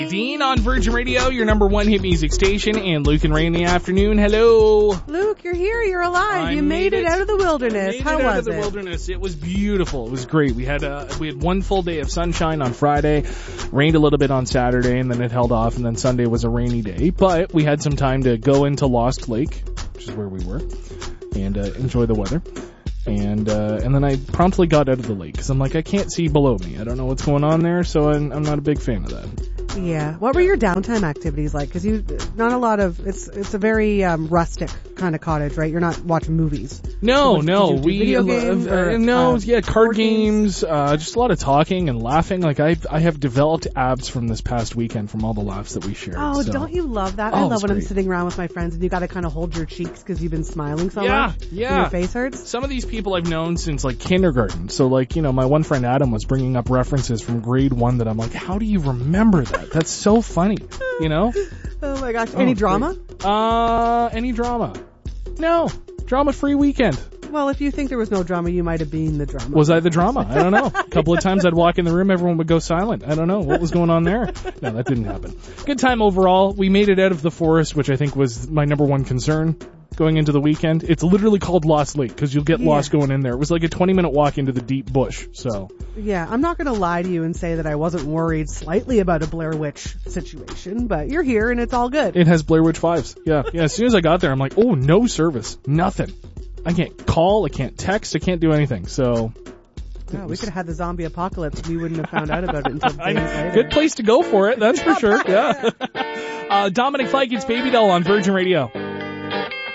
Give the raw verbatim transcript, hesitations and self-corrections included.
Dean on Virgin Radio, your number one hit music station, and Luke and Ray in the afternoon. Hello. Luke, you're here. You're alive. I you made, made it out of the wilderness. Made How it was out of the it? wilderness. It was beautiful. It was great. We had uh, we had one full day of sunshine on Friday, rained a little bit on Saturday, and then it held off, and then Sunday was a rainy day. But we had some time to go into Lost Lake, which is where we were, and uh, enjoy the weather. And uh, and then I promptly got out of the lake because I'm like, I can't see below me. I don't know what's going on there, so I'm, I'm not a big fan of that. Yeah. What were your downtime activities like? Because you, not a lot of, it's it's a very um, rustic kind of cottage, right? You're not watching movies. No, so no. Did you do we video games uh, or, no, uh, yeah, card games? games, uh, just a lot of talking and laughing. Like I, I have developed abs from this past weekend from all the laughs that we shared. Oh, so. don't you love that? Oh, I love it's when I'm great. sitting around with my friends and you got to kind of hold your cheeks because you've been smiling so Yeah, much. yeah. And your face hurts. Some of these people I've known since like kindergarten. So like, you know, my one friend Adam was bringing up references from grade one that I'm like, how do you remember that? That's so funny, you know? Oh my gosh. Any Oh, drama? great. Uh, any drama? No. Drama-free weekend. Well, if you think there was no drama, you might have been the drama. Was I the drama? I don't know. A couple of times I'd walk in the room, everyone would go silent. I don't know. What was going on there? No, that didn't happen. Good time overall. We made it out of the forest, which I think was my number one concern going into the weekend. It's literally called Lost Lake because you'll get Yeah. lost going in there. It was like a twenty minute walk into the deep bush. So Yeah, I'm not going to lie to you and say that I wasn't worried slightly about a Blair Witch situation, but you're here and it's all good. it has Blair Witch vibes. Yeah. Yeah. As soon as I got there, I'm like, oh, no service. Nothing. I can't call. I can't text. I can't do anything. So Yeah, we could have had the zombie apocalypse. We wouldn't have found out about it until I days know. later. Good place to go for it. That's for sure. Yeah. uh, Dominic Fike, it's Baby Doll on Virgin Radio.